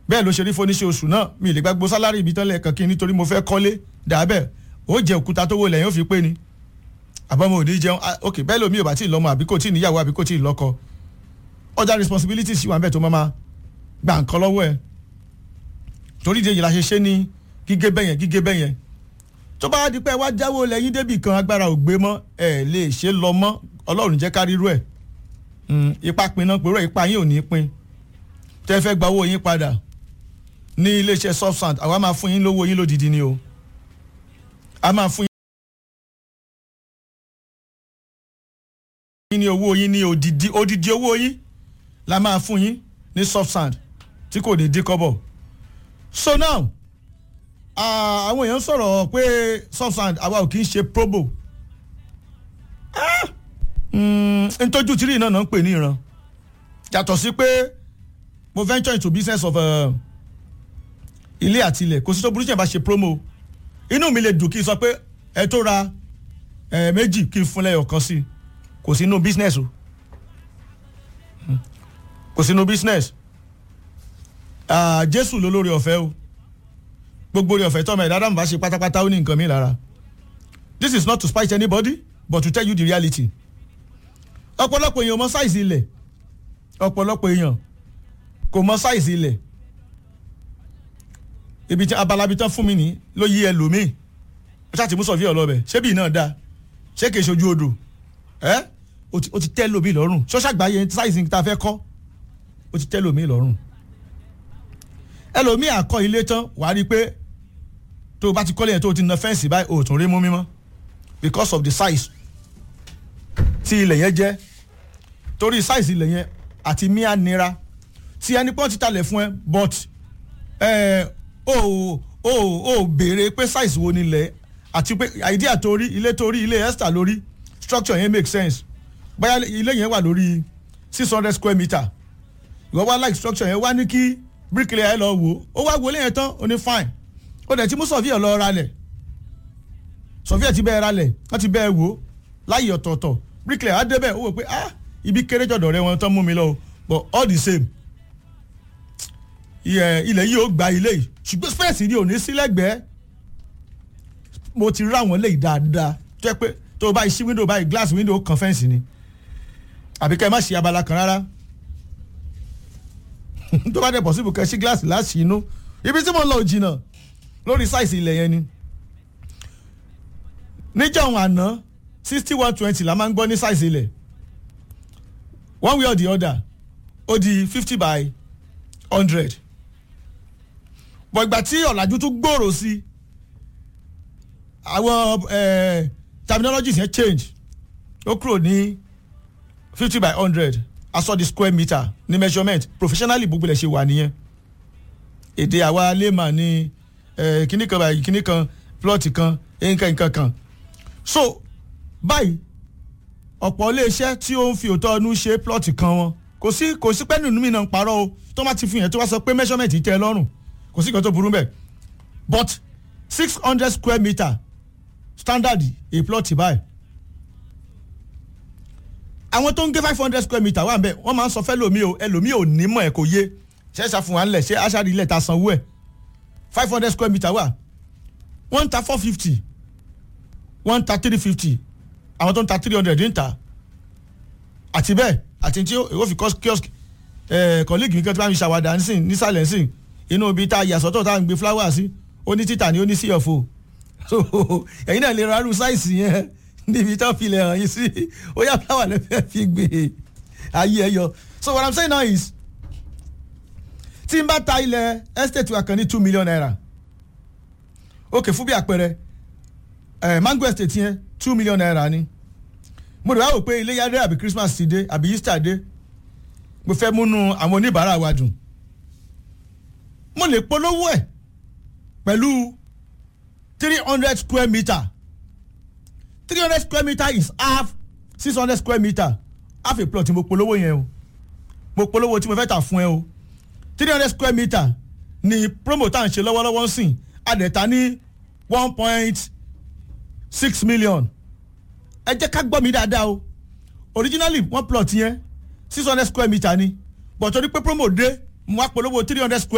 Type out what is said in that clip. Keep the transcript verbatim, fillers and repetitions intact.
bẹ́ẹ̀ ló ṣe rí fóníṣẹ́ oṣù náà mi lè gbàgbó sálárì ibi tán lẹ́ẹ̀kan kí nítorí mo fẹ́ kọ́lé dàbẹ̀ ó jẹ òkúta tó wò lẹ́yìn ó fi pé ni àbámọ̀ òní jẹun ok bẹ́ẹ̀ lómi ò bá tí ì lọ́mọ àbí kò tí ì níyàwó àbí kò tí ì lọ́kọ other responsibilities sì wà ń bẹ̀ tó máa gbà nǹkan lọ́wọ́ ẹ̀ torí ìdíje la ṣe ṣe ní gígé bẹ́yẹn gígé bẹ́yẹn tó bá di pé wá jáwó lẹ́yìn débì kan agbára ò gbé mọ́ ẹ̀ lè ṣe lọ mọ́ ọlọ́run jẹ́ ká rírú ẹ̀ ipa pinná pẹ̀lú ipa yín ò ní pin tẹ́ fẹ́ gba owó yín padà ní iléeṣẹ́ Softsand àwa máa fún yín lówó yín lódìdí ni o a máa fún yín ní owó yín ní odidi odidi owó yín la máa fún yín ní Softsand tí kò ní dín kọ́bọ̀ so now àwọn èèyàn sọ̀rọ̀ pé Softsand àwa ò kì í ṣe probo ntójú tìrì náà náà ń pè ní ìran yàtọ̀ sí pé mo venture into business of uh, ilé àti ilẹ̀ kò sí tó burú tí yẹn bá ṣe promo inú mi lè dùn kí n sọ pé ẹ tó ra ẹ méjì kí n fún lẹ́yọ̀ kan sí kò sí inú business o kò sí inú business Jésù ló lórí ọ̀fẹ́ o gbogbo orí ọ̀fẹ́ tọ́mọ ẹ̀dá dáhùn bá ṣe pátápátá ó ní nǹkan mi lára this is not to spite anybody but to tell you the reality ọ̀pọ̀lọpọ̀ èèyàn mọ sáìsì ilẹ̀ ọ̀pọ̀lọpọ̀ èèyàn kò mọ sáìsì ilẹ̀ ibi tí abalabi tán fún mi ní ló yí ẹlòmíì ó ṣáà ti mú sọ̀fíà ọlọ́bẹ̀ ṣé bíi náà dáa ṣé kìí ṣojú odò ẹ́ ó ti tẹ́ lómi lọ́rùn ṣọ́ṣà gbáyé sáìsì tá a fẹ́ kọ́ ó ti tẹ́ lómi lọ́rùn ẹlòmíì àkọ́ ilé tán wàá rí i pé tó o bá ti kọ́lé yẹn tó o ti na fẹ́ǹsì báyìí o ò tún rí mú mímọ́ because of the size tí ilẹ̀ yẹn jẹ́ torí size ilẹ̀ yẹn àti mía nira tí ẹni pọ́n ti talẹ̀ fún ẹ but ẹ o o o béèrè pé size wo nílẹ̀ àti pé idea torí ilé torí ilé extra lórí structure yẹn make sense bóyá ilé yẹn wà lórí six hundred square meter ìwọ wá like structure yẹn wá ní kí bricklayer lọ wò ó wá wọlé yẹn tán ó ní fine ó dẹ̀ tí mú sọ̀fíà lọ ra lẹ̀ sọ̀fíà ti bẹ́ẹ̀ ra lẹ̀ wọ́n ti bẹ́ẹ̀ wò láyé ọ̀tọ̀ọ̀tọ̀ bricklayer á débẹ̀ ó wò pé ah ibi kéré jọ̀dọ̀ rẹ wọn tán mú mi lọ but all the same ilẹ̀ yìí ó gba ilé yìí ṣùgbọ́n space ni ò ní sí lẹ́gbẹ̀ẹ́ mo ti rá wọn léyìí dáadáa tó yẹ pé tó o bá ṣí window báyìí glass window kan fẹ́ǹsì ni àbí kẹ́ ẹ má ṣe abala kan rárá tó bá dẹ̀ possible kẹ́ ẹ ṣí glass láti inú ibi tí mo lọ jìnnà lórí size ilẹ̀ yẹn ni níjọ́ àwọn àná sixty one twenty la máa ń gbọ́ ní size ilẹ̀ one way or the other ó di fifty by hundred but ìgbà tí ọ̀làjú tún gbòòrò sí àwọn terminologies yẹn change ó kúrò ní fifty by hundred aṣọ di square meter ní measurement professionally gbogbo ẹ̀ ṣe wà nìyẹn èdè àwa layman ní kíní kan báyìí kíní kan plot kan nǹkan nǹkan kan so báyìí ọ̀pọ̀ iléeṣẹ́ tí ó ń fi òótọ́ ọdún ṣe plot kan wọn kò sí kò sí pẹ́ẹ́nù nínú mi náà ń parọ́ o tó má ti fi yẹn tó wá sọ pé measurement tẹ́ ẹ lọ́rùn kò sí nǹkan tó burú bẹ́ẹ̀ but six hundred square meter standard a plot báyìí àwọn tó ń gé five hundred square meter wà bẹ́ẹ̀ wọ́n máa ń sọ fẹ́ lómi o ẹlòmí ò ní mọ̀ ẹ̀ kò yé ṣe é ṣàfihàn wa ńlẹ̀ ṣe aṣáájú ilẹ̀ ta sanwó ẹ̀ five hundred square meter wà wọ́n ń ta four fifty wọ́n ń ta three fifty àwọn tó ń ta three hundred ń ta àti bẹ́ẹ̀ àti tí ó fi kiosk colleague mi kan tí wọ́n fi ṣàwádà nísìn nísàlẹ̀ nísìn inú ibi tá a yà sọ́tọ̀ tá a ń gbé flower sí ó ní títà ní ó ní C F O so ẹ̀yin náà lè ra irú sáìsì yẹn níbi tó fi lè hàn yín sí ó yá flower lè fẹ́ fi gbé ayé ẹ yọ so what I'm saying now is tí n bá ta ilẹ̀ estate wa kan ní two million naira ok fún bí àpẹẹrẹ mango estate yẹn two million naira ni mo rò wá wò pé iléyá dé àbí Christmas ti dé àbí Easter dé mo fẹ́ múnú àwọn oníbàárà wa dùn mo lè polówó ẹ̀ pẹ̀lú three hundred square meter three hundred square meter is half six hundred square meter half a plot mo polówó yẹn o mo polówó tí mo fẹ́ tà fún ẹ o three hundred square meter ni promo tá à ń ṣe lọ́wọ́lọ́wọ́ ń sìn adẹ̀ta ní one point six million ẹ jẹ́ ká gbọ́ mi dáadáa o originally one plot yẹn six hundred square meter ni but torí pé promo dé mo wá polówó three hundred square